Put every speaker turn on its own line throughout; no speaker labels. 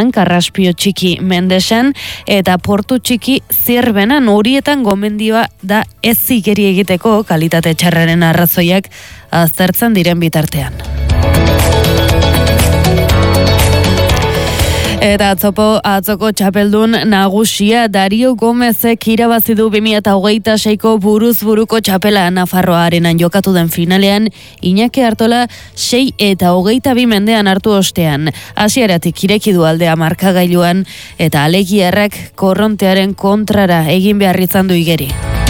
Zarauzan, Karraspio Txiki Mendesen eta Portu Txiki Zierbenan. Horietan gomendioa da ez zigeri egiteko kalitate txarraren arrazoiak aztertzen diren bitartean. Eta atzoko txapeldun nagusia Dario Gomezek irabazi du 2026ko buruz-buruko txapela Nafarroarenan jokatu den finalean Iñaki Artola 6 eta 22 mendean hartu ostean. Hasieratik ireki du aldea markagailuan eta alegiarrak korrontearen kontrara egin behar izan du igeri.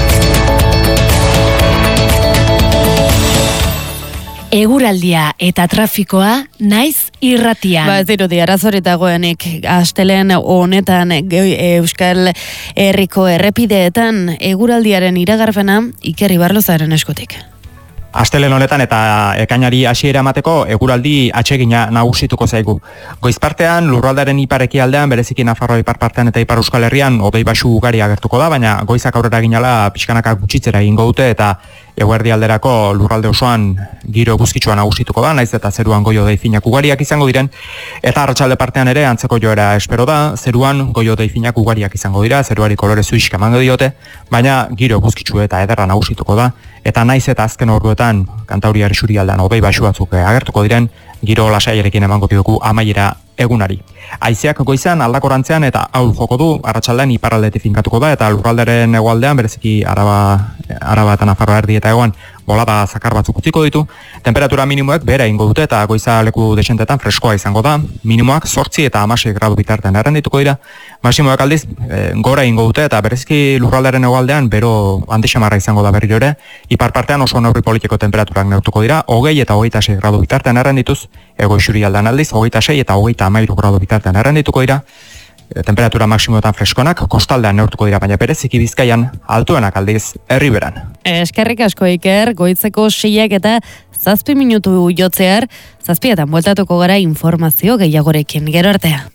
Eguraldia eta trafikoa naiz irratian.
Ez dirudi arazorik dagoenik astelehen honetan Euskal Herriko errepideetan eguraldiaren iragarpena Iker Ibarlozaren eskutik.
Astelen honetan eta ekainari hasiera emateko eguraldi atsegina nagusituko zaigu. Goizpartean lurraldearen ipar-ekialdean, bereziki Nafarroa ipar-partean eta ipar Euskal Herrian hodei baxu ugari agertuko da, baina goizak aurrera ginala pixkanaka gutxitzera egingo dute eta eguerdi alderako lurralde osoan giro eguzkitsua nagusituko da, naiz eta zeruan goi-hodei finak ugariak izango diren, eta arratsalde partean ere antzeko joera espero da, zeruan goi-hodei finak ugariak izango dira, zeruari kolore zuixka emango diote, baina giro eguzkitsu eta ederra nagusituko da, eta naiz eta azken orduetan Kantauriar isurialdean hodei baxu batzuk agertuko diren, giro lasaiarekin emango diogu amaiera egunari. Haizeak goizan aldakorantzean eta ahul joko du, arratsaldean iparraldetik finkatuko da eta lurraldearen hegoaldean bereziki Araba eta Nafarroa erdi eta hegoan bolada zakar batzuk utziko ditu. Temperatura minimoek behera egingo dute eta goiza leku desentetan freskoa izango da. Minimoak 8 eta 16 gradu bitartean errendituko dira. Maximoak aldiz gora egingo dute eta bereziki lurraldearen hegoaldean bero handixamarra izango da berriro ere. Ipar partean oso neurri politiko temperaturak neurtuko dira. 20 eta 26 gradu bitartean errendituz, hego isurialdean aldiz 26 eta 13 gradu bitartean errendituko dira. Temperatura maksimoetan freskonak, kostaldean neurtuko dira, baina bereziki Bizkaian altuenak aldiz Erriberan.
Eskerrik asko Iker, goitzeko 6 eta 7 minutu jotzear, 7etan bueltatuko gara informazio gehiagorekin. Gero artea.